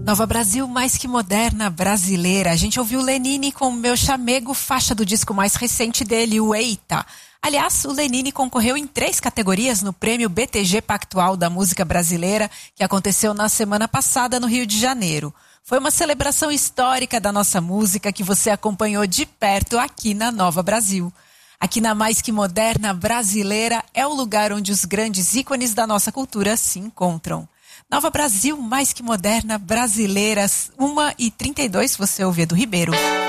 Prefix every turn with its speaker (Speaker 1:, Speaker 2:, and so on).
Speaker 1: Nova Brasil, mais que moderna, brasileira. A gente ouviu Lenine com Meu Chamego, faixa do disco mais recente dele, o Eita. Aliás, o Lenine concorreu em 3 categorias no prêmio BTG Pactual da Música Brasileira, que aconteceu na semana passada no Rio de Janeiro. Foi uma celebração histórica da nossa música que você acompanhou de perto aqui na Nova Brasil. Aqui na Mais Que Moderna Brasileira é o lugar onde os grandes ícones da nossa cultura se encontram. Nova Brasil, Mais Que Moderna Brasileira, 1h32, você ouve Edu Ribeiro.